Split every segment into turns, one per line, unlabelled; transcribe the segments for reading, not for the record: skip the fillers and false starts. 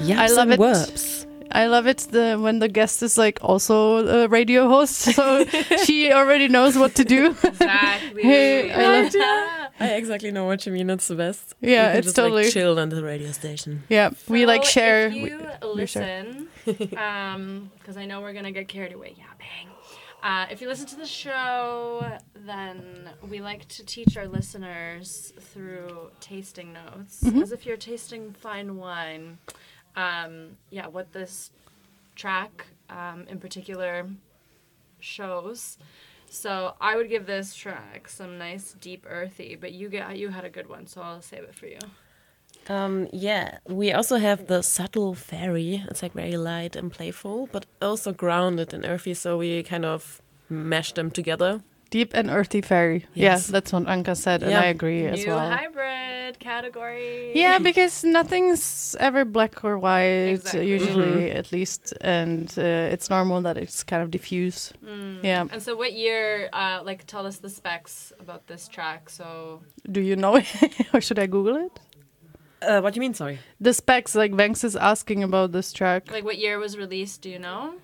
Yaps
I love
and
it.
Verbs.
I love it when the guest is like also a radio host, so she already knows what to do.
Exactly.
Hey, I love
I exactly know what you mean. It's the best.
Yeah,
you can
it's
just
totally-
like chill on the radio station.
Yeah, we like share.
If you
we share.
listen, because I know we're gonna get carried away yapping. If you listen to the show, then we like to teach our listeners through tasting notes, as if you're tasting fine wine. What this track in particular shows. So I would give this track some nice deep earthy, but you had a good one, so I'll save it for you.
We also have the subtle fairy. It's like very light and playful, but also grounded and earthy. So we kind of mash them together.
Deep and earthy fairy.
Yes.
Yeah, that's what Anka said, and
Yeah.
I agree as
New
well.
hybrid category.
Yeah, because nothing's ever black or white,
Exactly.
usually at least, and it's normal that it's kind of diffuse. Yeah.
And so what year, tell us the specs about this track, so...
Do you know it, or should I Google it?
What do you mean? Sorry.
The specs, like Banks is asking about this track.
Like, what year it was released, do you know?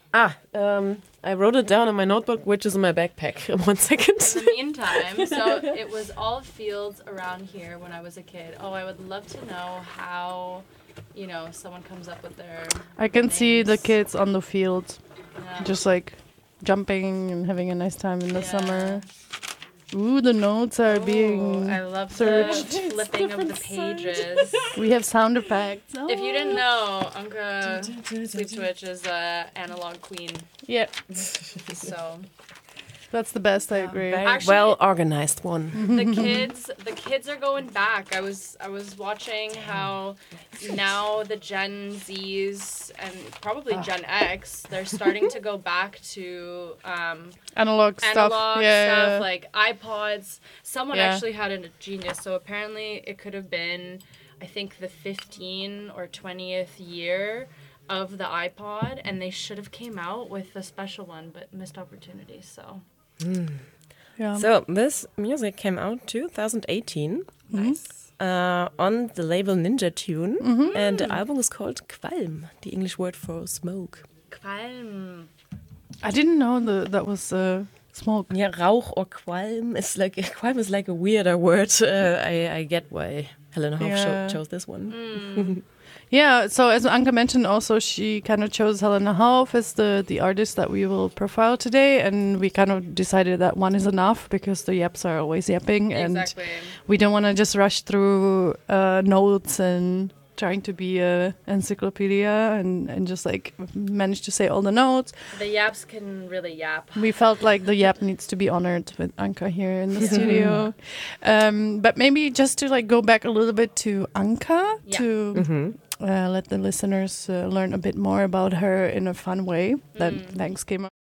I wrote it down in my notebook, which is in my backpack. 1 second.
In the meantime, so it was all fields around here when I was a kid. Oh, I would love to know how, someone comes up with their
I can see the
names.
kids on the field,
Yeah.
just like jumping and having a nice time in the
Yeah.
summer. Ooh, the notes are being
I love
searched.
the flipping of the pages.
We have sound effects.
If you didn't know, Anka Sleep Twitch is analog queen.
Yeah,
So
that's the best. I agree.
Very
Actually-
well organized one.
the kids are going back. I was watching how now the Gen Zs and probably Gen X, they're starting to go back to
Analog stuff.
analog
Yeah,
stuff
yeah.
like iPods. Someone
Yeah.
actually had a genius. So apparently it could have been, I think, the 15 or 20th year of the iPod, and they should have came out with a special one, but missed opportunity. So
Yeah.
So this music came out 2018
nice.
on the label Ninja Tune, and the album is called Qualm, the English word for smoke.
Qualm.
I didn't know that was smoke.
Yeah, Rauch or Qualm is like a weirder word. I get why Helena Hoff
Yeah.
chose this one.
Yeah, so as Anka mentioned, also she kind of chose Helena Hauff as the artist that we will profile today, and we kind of decided that one is enough because the yaps are always yapping, and
Exactly.
we don't want to just rush through notes and trying to be a encyclopedia and just like manage to say all the notes.
The yaps can really yap.
We felt like the yap needs to be honored with Anka here in the studio. But maybe just to like go back a little bit to Anka
Yeah.
to let the listeners learn a bit more about her in a fun way that Banks came up.